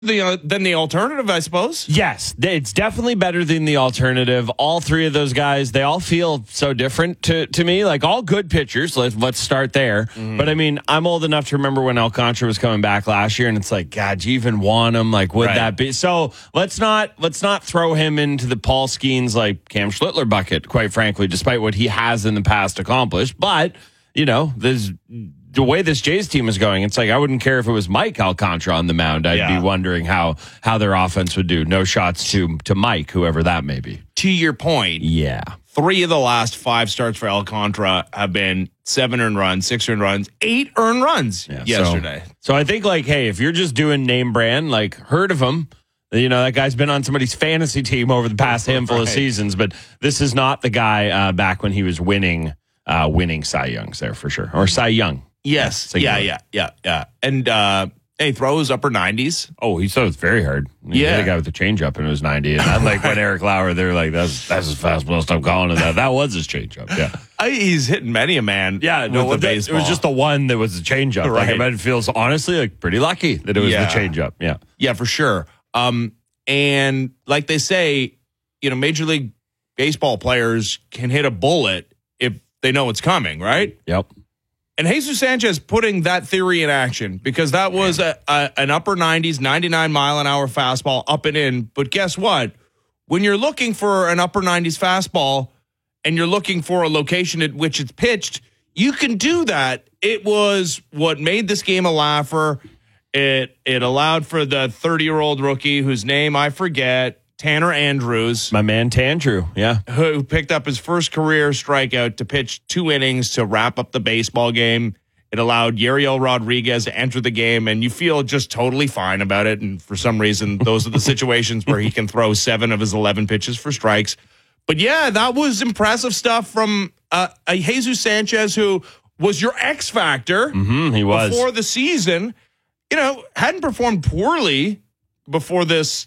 than the alternative, I suppose. Yes, it's definitely better than the alternative. All three of those guys, they all feel so different to me. Like, all good pitchers. Let's start there. Mm-hmm. But I mean, I'm old enough to remember when Alcantara was coming back last year, and it's like, God, do you even want him? Like, would that be? So let's not throw him into the Paul Skeens like Cam Schlittler bucket, quite frankly, despite what he has in the past accomplished. But, there's the way this Jays team is going, it's like I wouldn't care if it was Mike Alcantara on the mound. I'd be wondering how their offense would do. No shots to Mike, whoever that may be. To your point, 3 of the last 5 starts for Alcantara have been 7 earned runs, 6 earned runs, 8 earned runs yesterday. So I think, like, hey, if you're just doing name brand, like, heard of him. That guy's been on somebody's fantasy team over the past handful of seasons, but this is not the guy back when he was winning Cy Youngs there for sure, or Cy Young. Yes. Yeah. And he throws upper 90s. Oh, he throws very hard. He hit a guy with the changeup and it was 90. And unlike when Eric Lauer, they're like, that's his fastball. Stop calling it that. That was his changeup. Yeah. He's hitting many a man. Yeah, no, with the baseball. It was just the one that was the changeup. Right. Like, I bet it feels honestly like pretty lucky that it was the changeup. Yeah. Yeah, for sure. And like they say, Major League Baseball players can hit a bullet if they know it's coming, right? Yep. And Jesus Sanchez putting that theory in action, because that was an upper 90s, 99-mile-an-hour fastball up and in. But guess what? When you're looking for an upper 90s fastball and you're looking for a location at which it's pitched, you can do that. It was what made this game a laugher. It allowed for the 30-year-old rookie whose name I forget, Tanner Andrews. My man Tandrew, who picked up his first career strikeout to pitch 2 innings to wrap up the baseball game. It allowed Yariel Rodriguez to enter the game, and you feel just totally fine about it. And for some reason, those are the situations where he can throw 7 of his 11 pitches for strikes. But yeah, that was impressive stuff from a Jesus Sanchez, who was your X factor he was before the season. Hadn't performed poorly before this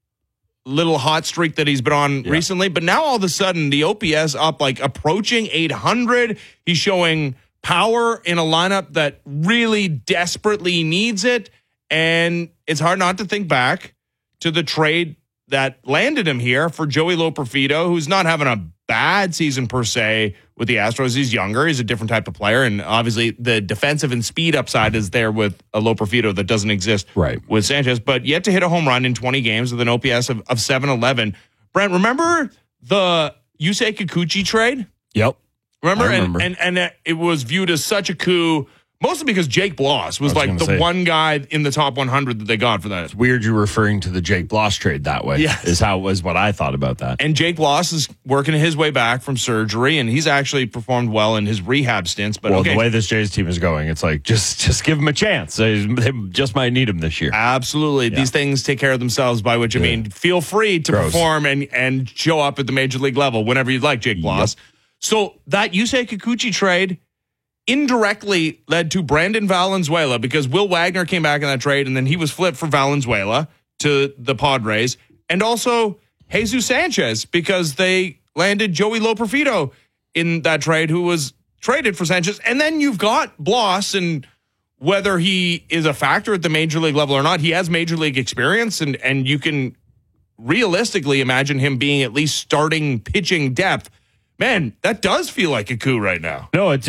little hot streak that he's been on recently, but now all of a sudden the OPS up, like, approaching 800. He's showing power in a lineup that really desperately needs it, and it's hard not to think back to the trade that landed him here for Joey Loperfido, who's not having a bad season per se with the Astros. He's younger. He's a different type of player. And obviously the defensive and speed upside is there with a Loperfido that doesn't exist with Sanchez, but yet to hit a home run in 20 games with an OPS of 711. Brent, remember the Yusei Kikuchi trade? Yep. Remember? And it was viewed as such a coup, mostly because Jake Bloss was like the one guy in the top 100 that they got for that. It's weird you're referring to the Jake Bloss trade that way. Yeah. Is what I thought about that. And Jake Bloss is working his way back from surgery, and he's actually performed well in his rehab stints. But the way this Jays team is going, it's like, just give him a chance. They just might need him this year. Absolutely. Yeah. These things take care of themselves, by which I mean, feel free to perform and show up at the major league level whenever you'd like, Jake Bloss. Yep. So that Yusei Kikuchi trade indirectly led to Brandon Valenzuela, because Will Wagner came back in that trade, and then he was flipped for Valenzuela to the Padres, and also Jesus Sanchez, because they landed Joey Loperfido in that trade, who was traded for Sanchez. And then you've got Bloss, and whether he is a factor at the major league level or not, he has major league experience, and you can realistically imagine him being at least starting pitching depth. Man, that does feel like a coup right now. No, it's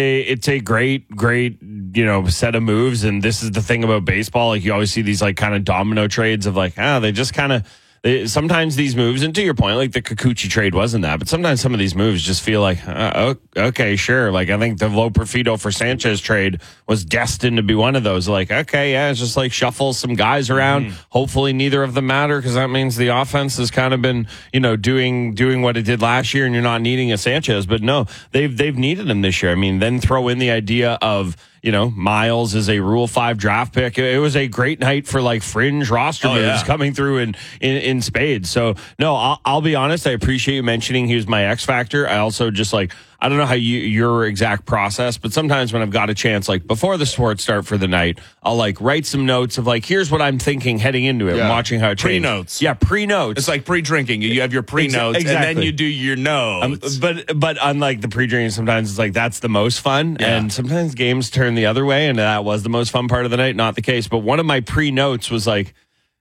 a great set of moves, and this is the thing about baseball. Like, you always see these like kind of domino trades of like, they just kind of. Sometimes these moves, and to your point, like the Kikuchi trade wasn't that, but sometimes some of these moves just feel like, okay, sure. Like, I think the Loperfido for Sanchez trade was destined to be one of those. Like, okay, yeah, it's just like shuffle some guys around. Mm-hmm. Hopefully neither of them matter, because that means the offense has kind of been, doing what it did last year, and you're not needing a Sanchez. But no, they've needed him this year. I mean, then throw in the idea of, Miles is a Rule 5 draft pick. It was a great night for like fringe roster moves coming through in spades. So no, I'll be honest. I appreciate you mentioning he was my X factor. I also just I don't know how your exact process, but sometimes when I've got a chance, like before the sports start for the night, I'll like write some notes of like, here's what I'm thinking heading into it, and watching how it changes. Pre-notes. Yeah, pre-notes. It's like pre-drinking. You have your pre-notes, exactly. And then you do your notes. But unlike the pre-drinking, sometimes it's like that's the most fun, and sometimes games turn the other way, and that was the most fun part of the night. Not the case. But one of my pre-notes was like,